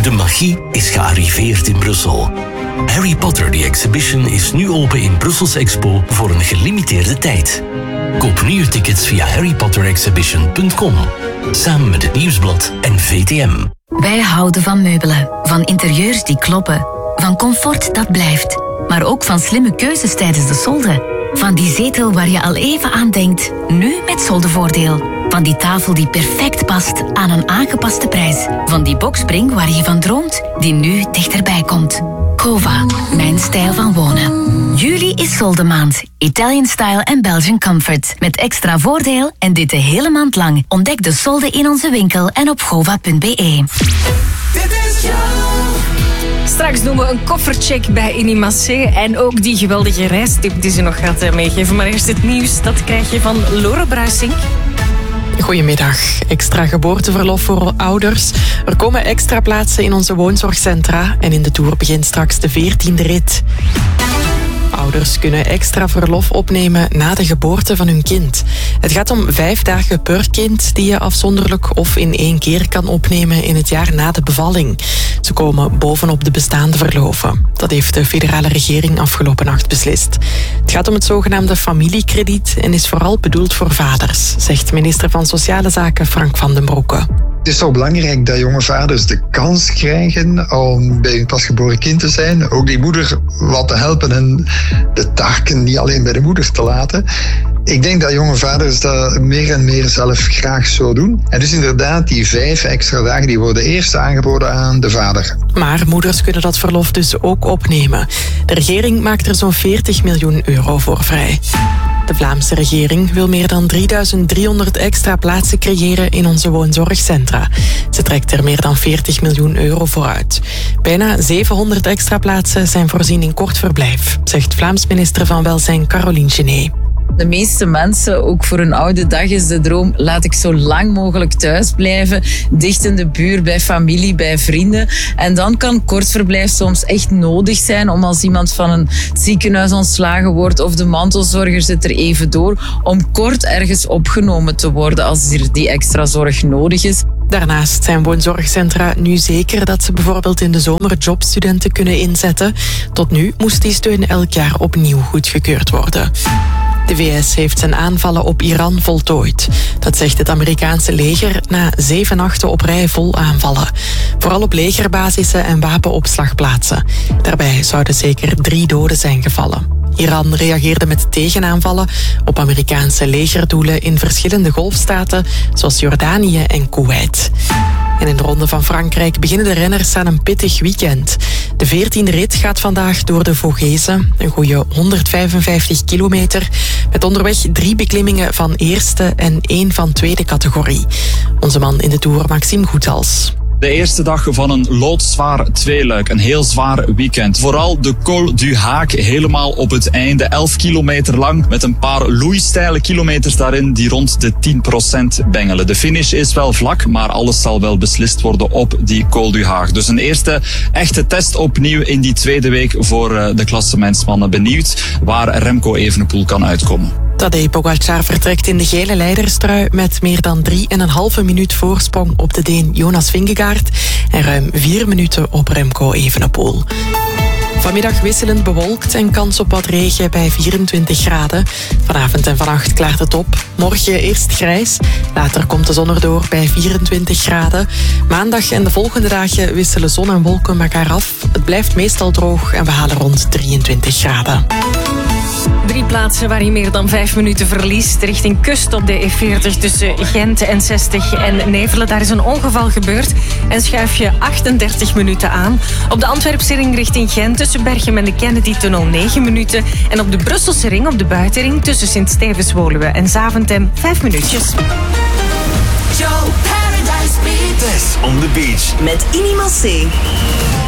De magie is gearriveerd in Brussel. Harry Potter The Exhibition is nu open in Brussels Expo voor een gelimiteerde tijd. Koop nu je tickets via harrypotterexhibition.com. Samen met het Nieuwsblad en VTM. Wij houden van meubelen, van interieurs die kloppen, van comfort dat blijft, maar ook van slimme keuzes tijdens de solde. Van die zetel waar je al even aan denkt, nu met soldevoordeel. Van die tafel die perfect past aan een aangepaste prijs. Van die boxspring waar je van droomt, die nu dichterbij komt. Cova, mijn stijl van wonen. Juli is soldemaand. Italian Style en Belgian Comfort. Met extra voordeel en dit de hele maand lang. Ontdek de solden in onze winkel en op gova.be. Straks doen we een koffercheck bij Inimacé en ook die geweldige reistip die ze nog gaat meegeven. Maar eerst het nieuws, dat krijg je van Lore Bruisink. Goedemiddag. Extra geboorteverlof voor ouders. Er komen extra plaatsen in onze woonzorgcentra en in de Tour begint straks de 14e rit. Ouders kunnen extra verlof opnemen na de geboorte van hun kind. Het gaat om 5 dagen per kind die je afzonderlijk of in 1 keer kan opnemen in het jaar na de bevalling. Ze komen bovenop de bestaande verloven. Dat heeft de federale regering afgelopen nacht beslist. Het gaat om het zogenaamde familiekrediet en is vooral bedoeld voor vaders, zegt minister van Sociale Zaken Frank van den Broeke. Het is zo belangrijk dat jonge vaders de kans krijgen om bij hun pasgeboren kind te zijn. Ook die moeder wat te helpen en de taken niet alleen bij de moeder te laten. Ik denk dat jonge vaders dat meer en meer zelf graag zo doen. En dus inderdaad, die 5 extra dagen die worden eerst aangeboden aan de vader. Maar moeders kunnen dat verlof dus ook opnemen. De regering maakt er zo'n 40 miljoen euro voor vrij. De Vlaamse regering wil meer dan 3300 extra plaatsen creëren in onze woonzorgcentra. Ze trekt er meer dan 40 miljoen euro voor uit. Bijna 700 extra plaatsen zijn voorzien in kort verblijf, zegt Vlaams minister van Welzijn Caroline Genet. De meeste mensen, ook voor een oude dag, is de droom: laat ik zo lang mogelijk thuis blijven, dicht in de buurt, bij familie, bij vrienden. En dan kan kortverblijf soms echt nodig zijn om als iemand van een ziekenhuis ontslagen wordt of de mantelzorger zit er even door, om kort ergens opgenomen te worden als er die extra zorg nodig is. Daarnaast zijn woonzorgcentra nu zeker dat ze bijvoorbeeld in de zomer jobstudenten kunnen inzetten. Tot nu moest die steun elk jaar opnieuw goedgekeurd worden. De VS heeft zijn aanvallen op Iran voltooid. Dat zegt het Amerikaanse leger na 7 nachten op rij vol aanvallen. Vooral op legerbasissen en wapenopslagplaatsen. Daarbij zouden zeker 3 doden zijn gevallen. Iran reageerde met tegenaanvallen op Amerikaanse legerdoelen in verschillende golfstaten, zoals Jordanië en Kuwait. En in de Ronde van Frankrijk beginnen de renners aan een pittig weekend. De 14e rit gaat vandaag door de Vogezen, een goede 155 kilometer, met onderweg 3 beklimmingen van eerste en 1 van tweede categorie. Onze man in de Tour, Maxime Goethals. De eerste dag van een loodzwaar tweeluik, een heel zwaar weekend. Vooral de Col du Haak helemaal op het einde, 11 kilometer lang, met een paar loeisteile kilometers daarin die rond de 10% bengelen. De finish is wel vlak, maar alles zal wel beslist worden op die Col du Haak. Dus een eerste echte test opnieuw in die tweede week voor de klassementsmannen. Benieuwd waar Remco Evenepoel kan uitkomen. Tadej Pogacar vertrekt in de gele leiderstrui met meer dan 3,5 minuut voorsprong op de Deen Jonas Vingegaard en ruim 4 minuten op Remco Evenepoel. Vanmiddag wisselend bewolkt en kans op wat regen bij 24 graden. Vanavond en vannacht klaart het op. Morgen eerst grijs, later komt de zon erdoor bij 24 graden. Maandag en de volgende dagen wisselen zon en wolken elkaar af. Het blijft meestal droog en we halen rond 23 graden. 3 plaatsen waar je meer dan 5 minuten verliest. Richting kust op de E40 tussen Gent en 60 en Nevelen. Daar is een ongeval gebeurd en schuif je 38 minuten aan. Op de Antwerpse ring richting Gent tussen Berchem en de Kennedy-tunnel 9 minuten. En op de Brusselse ring op de buitenring tussen Sint-Stevens-Woluwe en Zaventem 5 minuutjes. Joe Paradise Beach. Tess on the beach. Met Inimacé.